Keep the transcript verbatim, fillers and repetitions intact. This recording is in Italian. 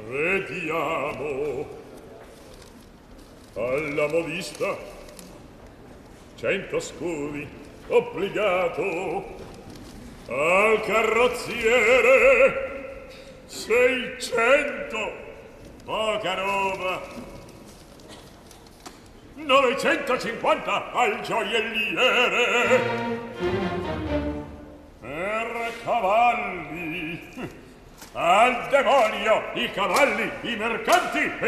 Vediamo. Alla modista cento scudi obbligato, al carrozziere seicento, poca roba, novecentocinquanta al gioielliere. Per cavalli, al demonio i cavalli, i mercanti